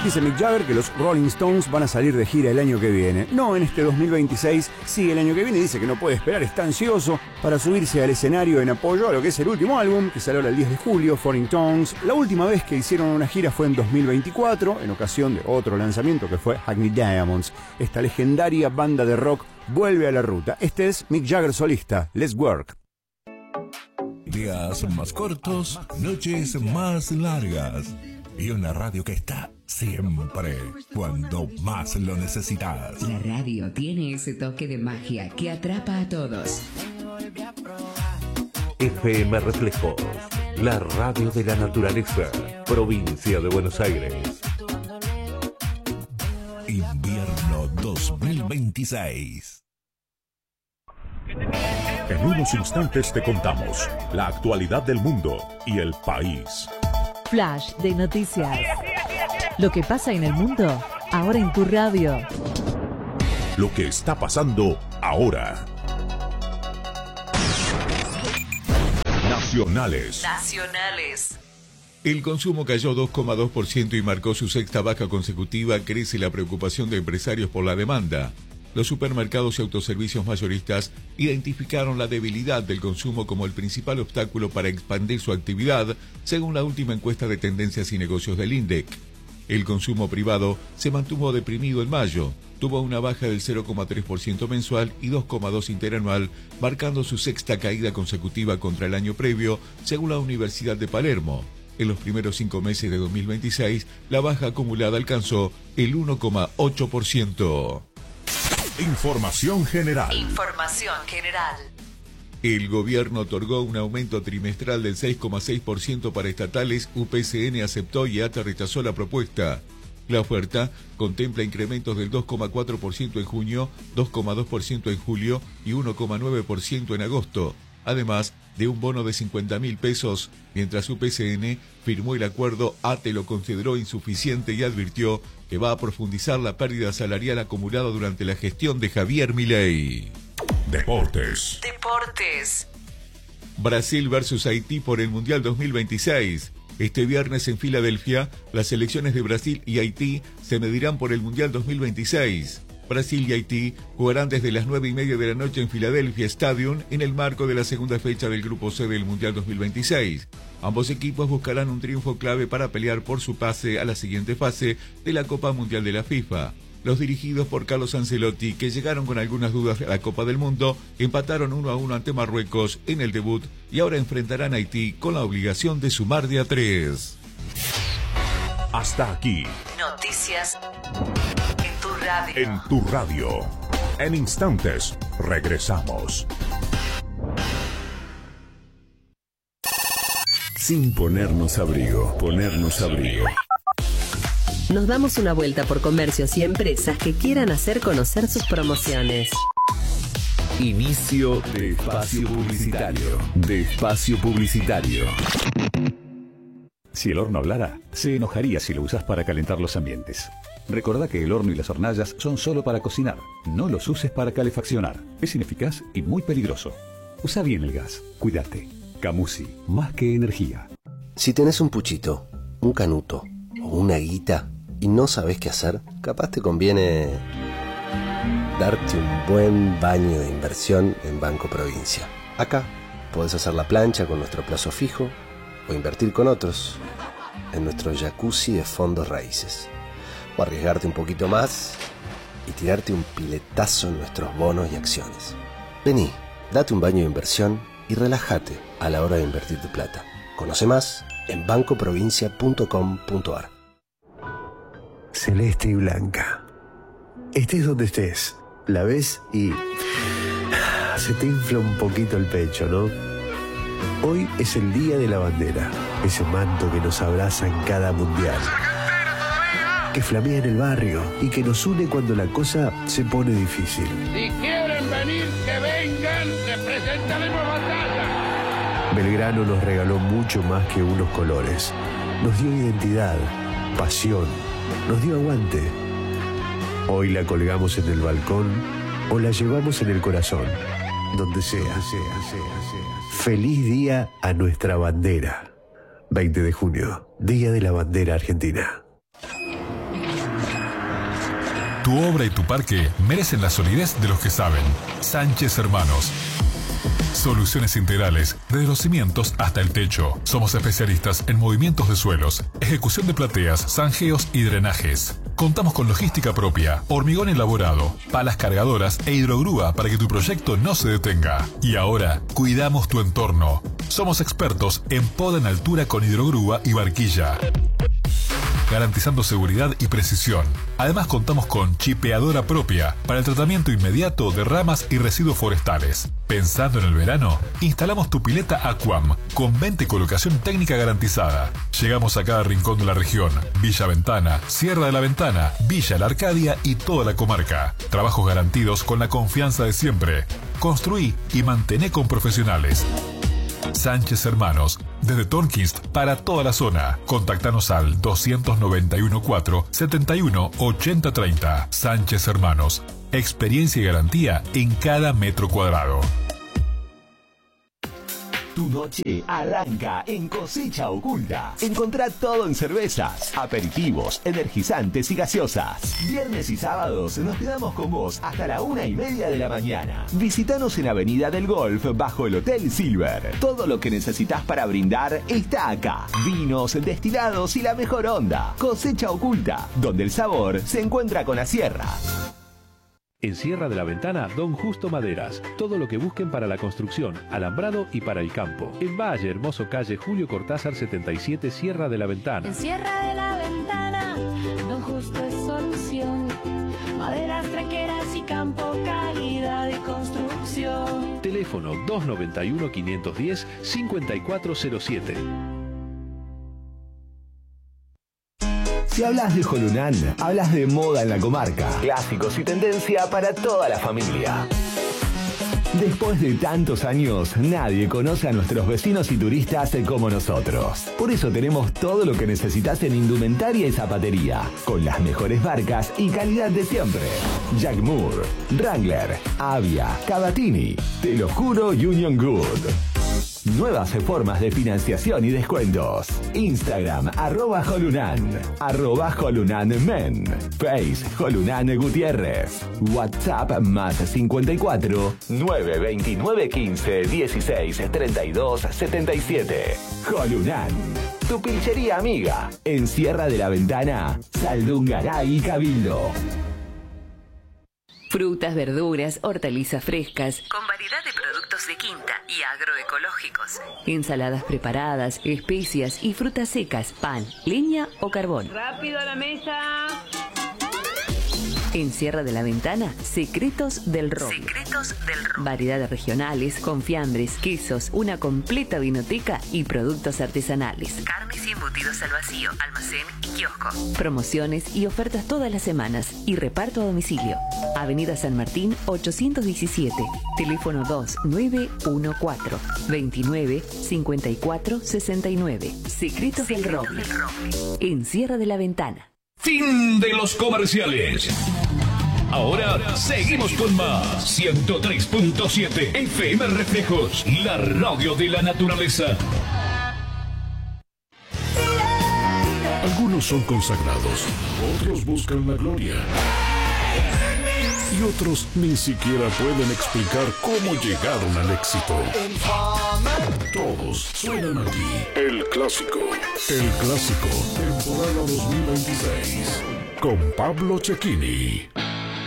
Dice Mick Jagger que los Rolling Stones van a salir de gira el año que viene. No en este 2026, sí el año que viene. Dice que no puede esperar, está ansioso para subirse al escenario en apoyo a lo que es el último álbum, que salió el 10 de julio, Foreign Tongues. La última vez que hicieron una gira fue en 2024, en ocasión de otro lanzamiento que fue Hackney Diamonds. Esta legendaria banda de rock vuelve a la ruta. Este es Mick Jagger solista, Let's Work. Días más cortos, noches más largas. Y una radio que está siempre cuando más lo necesitas. La radio tiene ese toque de magia que atrapa a todos. FM Reflejos, la radio de la naturaleza, provincia de Buenos Aires. Invierno 2026. En unos instantes te contamos la actualidad del mundo y el país. Flash de noticias. Lo que pasa en el mundo, ahora en tu radio. Lo que está pasando ahora. Nacionales. El consumo cayó 2,2% y marcó su sexta baja consecutiva. Crece la preocupación de empresarios por la demanda. Los supermercados y autoservicios mayoristas identificaron la debilidad del consumo como el principal obstáculo para expandir su actividad, según la última encuesta de tendencias y negocios del INDEC. El consumo privado se mantuvo deprimido en mayo, tuvo una baja del 0,3% mensual y 2,2% interanual, marcando su sexta caída consecutiva contra el año previo, según la Universidad de Palermo. En los primeros 5 meses de 2026, la baja acumulada alcanzó el 1,8%. Información general. El gobierno otorgó un aumento trimestral del 6,6% para estatales. UPCN aceptó y ATA rechazó la propuesta. La oferta contempla incrementos del 2,4% en junio, 2,2% en julio y 1,9% en agosto, además de un bono de 50.000 pesos. Mientras UPCN firmó el acuerdo, ATE lo consideró insuficiente y advirtió que va a profundizar la pérdida salarial acumulada durante la gestión de Javier Milei. Deportes. Brasil versus Haití por el Mundial 2026. Este viernes en Filadelfia, las selecciones de Brasil y Haití se medirán por el Mundial 2026. Brasil y Haití jugarán desde las 9:30 de la noche en Philadelphia Stadium en el marco de la segunda fecha del Grupo C del Mundial 2026. Ambos equipos buscarán un triunfo clave para pelear por su pase a la siguiente fase de la Copa Mundial de la FIFA. Los dirigidos por Carlos Ancelotti, que llegaron con algunas dudas a la Copa del Mundo, empataron 1-1 ante Marruecos en el debut y ahora enfrentarán a Haití con la obligación de sumar de a 3. Hasta aquí. Noticias en tu radio. En tu radio. En instantes, regresamos. Sin ponernos abrigo, Nos damos una vuelta por comercios y empresas que quieran hacer conocer sus promociones. Inicio de espacio publicitario. Si el horno hablara, se enojaría si lo usas para calentar los ambientes. Recordá que el horno y las hornallas son solo para cocinar. No los uses para calefaccionar. Es ineficaz y muy peligroso. Usa bien el gas. Cuídate. Camusi, más que energía. Si tenés un puchito, un canuto o una guita y no sabés qué hacer, capaz te conviene darte un buen baño de inversión en Banco Provincia. Acá podés hacer la plancha con nuestro plazo fijo o invertir con otros en nuestro jacuzzi de fondos raíces. O arriesgarte un poquito más y tirarte un piletazo en nuestros bonos y acciones. Vení, date un baño de inversión y relájate a la hora de invertir tu plata. Conoce más en bancoprovincia.com.ar. Celeste y blanca. Estés donde estés, la ves y se te infla un poquito el pecho, ¿no? Hoy es el Día de la Bandera, ese manto que nos abraza en cada mundial, que flamea en el barrio y que nos une cuando la cosa se pone difícil. Si quieren venir, que vengan, les presentaremos batalla. Belgrano nos regaló mucho más que unos colores. Nos dio identidad, pasión, nos dio aguante. Hoy la colgamos en el balcón o la llevamos en el corazón, donde sea. Feliz día a nuestra bandera. 20 de junio, Día de la Bandera Argentina. Tu obra y tu parque merecen la solidez de los que saben. Sánchez Hermanos. Soluciones integrales, desde los cimientos hasta el techo. Somos especialistas en movimientos de suelos, ejecución de plateas, zanjeos y drenajes. Contamos con logística propia, hormigón elaborado, palas cargadoras e hidrogrúa para que tu proyecto no se detenga. Y ahora, cuidamos tu entorno. Somos expertos en poda en altura con hidrogrúa y barquilla, garantizando seguridad y precisión. Además contamos con chipeadora propia para el tratamiento inmediato de ramas y residuos forestales. Pensando en el verano, instalamos tu pileta Aquam con venta y colocación técnica garantizada. Llegamos a cada rincón de la región: Villa Ventana, Sierra de la Ventana, Villa La Arcadia y toda la comarca. Trabajos garantidos con la confianza de siempre. Construí y mantené con profesionales. Sánchez Hermanos, desde Tornquist para toda la zona. Contactanos al 291 4 71 80 30. Sánchez Hermanos, experiencia y garantía en cada metro cuadrado. Tu noche arranca en Cosecha Oculta. Encontrá todo en cervezas, aperitivos, energizantes y gaseosas. Viernes y sábados nos quedamos con vos hasta la 1:30 de la mañana. Visítanos en Avenida del Golf bajo el Hotel Silver. Todo lo que necesitas para brindar está acá. Vinos, destilados y la mejor onda. Cosecha Oculta, donde el sabor se encuentra con la sierra. En Sierra de la Ventana, Don Justo Maderas. Todo lo que busquen para la construcción, alambrado y para el campo. En Valle Hermoso, calle Julio Cortázar 77, Sierra de la Ventana. En Sierra de la Ventana, Don Justo es solución. Maderas, tranqueras y campo, calidad y construcción. Teléfono 291-510-5407. Si hablas de Jolunán, hablas de moda en la comarca. Clásicos y tendencia para toda la familia. Después de tantos años, nadie conoce a nuestros vecinos y turistas como nosotros. Por eso tenemos todo lo que necesitas en indumentaria y zapatería, con las mejores marcas y calidad de siempre. Jack Moore, Wrangler, Avia, Cavatini, Te lo juro, Union Good. Nuevas formas de financiación y descuentos. Instagram, @Jolunan, @JolunanMen. Face, Jolunan Gutiérrez. WhatsApp, +54 929 15 16 32 77. Jolunan, tu pilchería amiga. En Sierra de la Ventana, Saldungaray y Cabildo. Frutas, verduras, hortalizas frescas, con variedad de productos de quinta y agroecológicos. Ensaladas preparadas, especias y frutas secas, pan, leña o carbón. ¡Rápido a la mesa! En Sierra de la Ventana, Secretos del Roble. Secretos del Roble. Variedades regionales, con fiambres, quesos, una completa vinoteca y productos artesanales. Carnes y embutidos al vacío, almacén y kiosco. Promociones y ofertas todas las semanas y reparto a domicilio. Avenida San Martín 817. Teléfono 2914 29 54 69. Secretos del Roble. En Sierra de la Ventana. Fin de los comerciales. Ahora seguimos con más. 103.7 FM Reflejos, la radio de la naturaleza. Algunos son consagrados, otros buscan la gloria. Y otros ni siquiera pueden explicar cómo llegaron al éxito. Todos suenan aquí. El Clásico. El Clásico, temporada 2026. Con Pablo Cecchini.